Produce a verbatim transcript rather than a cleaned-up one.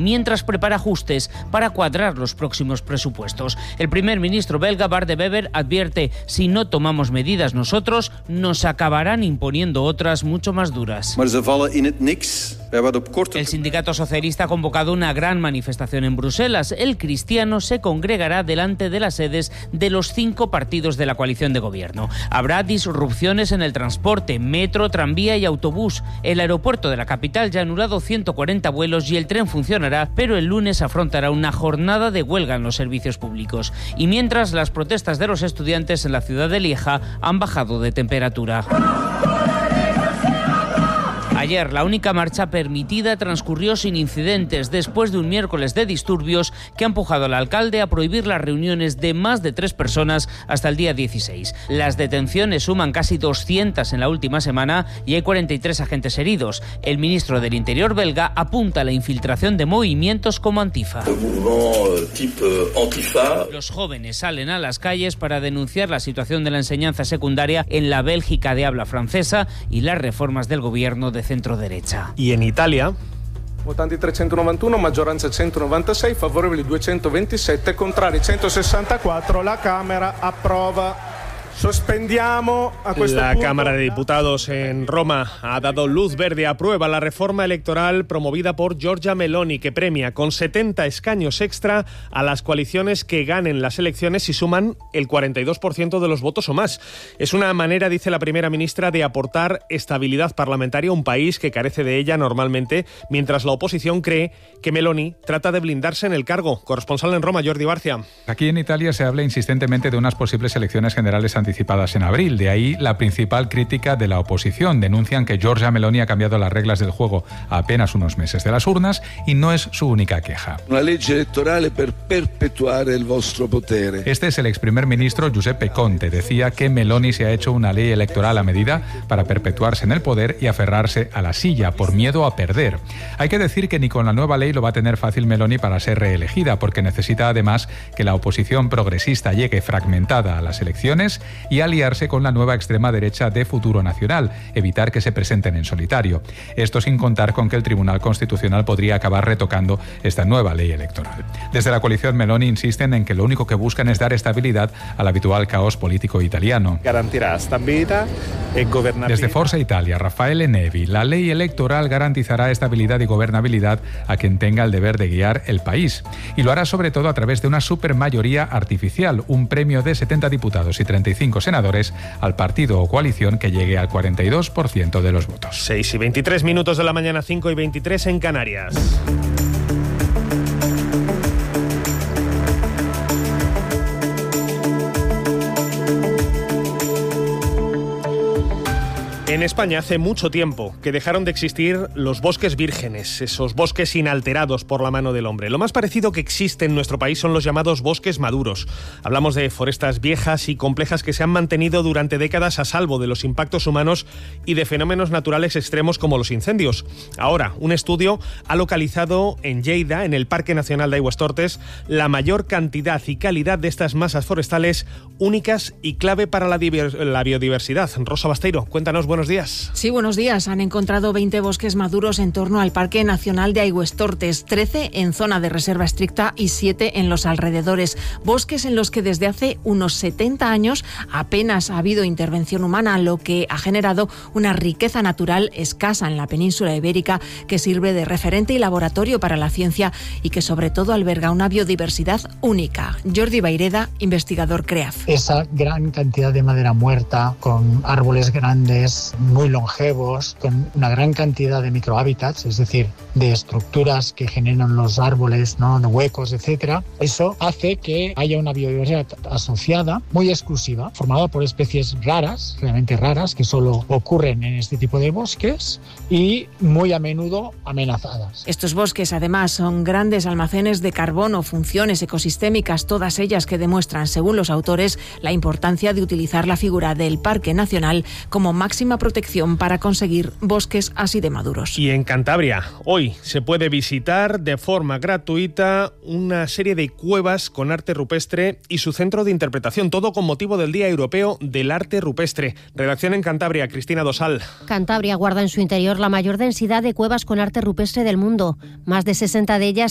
mientras prepara ajustes para cuadrar los próximos presupuestos. El primer ministro belga, Bart de Wever, advierte: si no tomamos medidas nosotros, nos acabarán imponiendo otras mucho más duras. El sindicato socialista ha convocado una gran manifestación en Bruselas. El Cristiano se congregará delante de las sedes de los cinco partidos de la coalición de gobierno. Habrá disrupciones en el transporte, metro, tranvía y autobús. El aeropuerto de la capital ya ha anulado ciento cuarenta vuelos y el tren funcionará, pero el lunes afrontará una jornada de huelga en los servicios públicos. Y mientras, las protestas de los estudiantes en la ciudad de Lieja han bajado de temperatura. Ayer, la única marcha permitida transcurrió sin incidentes después de un miércoles de disturbios que ha empujado al alcalde a prohibir las reuniones de más de tres personas hasta el día dieciséis. Las detenciones suman casi doscientas en la última semana y hay cuarenta y tres agentes heridos. El ministro del Interior belga apunta a la infiltración de movimientos como Antifa. Los jóvenes salen a las calles para denunciar la situación de la enseñanza secundaria en la Bélgica de habla francesa y las reformas del gobierno de centro derecha. Y en Italia, votanti trecentonovantuno, maggioranza centonovantasei, favorevoli duecentoventisette, contrari centosessantaquattro. La Camera approva. Sospendiamo a questo La punto. Cámara de Diputados en Roma ha dado luz verde, aprueba la reforma electoral promovida por Giorgia Meloni, que premia con setenta escaños extra a las coaliciones que ganen las elecciones y suman el cuarenta y dos por ciento de los votos o más. Es una manera, dice la primera ministra, de aportar estabilidad parlamentaria a un país que carece de ella normalmente, mientras la oposición cree que Meloni trata de blindarse en el cargo. Corresponsal en Roma, Jordi Barcia. Aquí en Italia se habla insistentemente de unas posibles elecciones generales anticipadas en abril. De ahí la principal crítica de la oposición. Denuncian que Giorgia Meloni ha cambiado las reglas del juego a apenas unos meses de las urnas y no es su única queja. Una ley electoral para perpetuar el vostro potere. Este es el ex primer ministro Giuseppe Conte. Decía que Meloni se ha hecho una ley electoral a medida para perpetuarse en el poder y aferrarse a la silla por miedo a perder. Hay que decir que ni con la nueva ley lo va a tener fácil Meloni para ser reelegida, porque necesita además que la oposición progresista llegue fragmentada a las elecciones y aliarse con la nueva extrema derecha de Futuro Nacional, evitar que se presenten en solitario. Esto sin contar con que el Tribunal Constitucional podría acabar retocando esta nueva ley electoral. Desde la coalición Meloni insisten en que lo único que buscan es dar estabilidad al habitual caos político italiano. Garantirá estabilidad y gobernabilidad. Desde Forza Italia, Raffaele Nevi, la ley electoral garantizará estabilidad y gobernabilidad a quien tenga el deber de guiar el país. Y lo hará sobre todo a través de una supermayoría artificial, un premio de setenta diputados y treinta y cinco senadores al partido o coalición que llegue al cuarenta y dos por ciento de los votos. seis y veintitrés minutos de la mañana, cinco y veintitrés en Canarias. En España hace mucho tiempo que dejaron de existir los bosques vírgenes, esos bosques inalterados por la mano del hombre. Lo más parecido que existe en nuestro país son los llamados bosques maduros. Hablamos de forestas viejas y complejas que se han mantenido durante décadas a salvo de los impactos humanos y de fenómenos naturales extremos como los incendios. Ahora, un estudio ha localizado en Lleida, en el Parque Nacional de Aigüestortes, la mayor cantidad y calidad de estas masas forestales únicas y clave para la, diver- la biodiversidad. Rosa Basteiro, cuéntanos, buenos días. Sí, buenos días. Han encontrado veinte bosques maduros en torno al Parque Nacional de Aigüestortes, trece en zona de reserva estricta y siete en los alrededores. Bosques en los que desde hace unos setenta años apenas ha habido intervención humana, lo que ha generado una riqueza natural escasa en la península ibérica que sirve de referente y laboratorio para la ciencia y que sobre todo alberga una biodiversidad única. Jordi Baireda, investigador CREAF. Esa gran cantidad de madera muerta, con árboles grandes, muy longevos, con una gran cantidad de microhábitats, es decir, de estructuras que generan los árboles, ¿no?, de huecos, etcétera. Eso hace que haya una biodiversidad asociada muy exclusiva, formada por especies raras, realmente raras, que solo ocurren en este tipo de bosques y muy a menudo amenazadas. Estos bosques, además, son grandes almacenes de carbono, funciones ecosistémicas, todas ellas que demuestran, según los autores, la importancia de utilizar la figura del Parque Nacional como máxima protección para conseguir bosques así de maduros. Y en Cantabria, hoy se puede visitar de forma gratuita una serie de cuevas con arte rupestre y su centro de interpretación, todo con motivo del Día Europeo del Arte Rupestre. Redacción en Cantabria, Cristina Dosal. Cantabria guarda en su interior la mayor densidad de cuevas con arte rupestre del mundo. Más de sesenta de ellas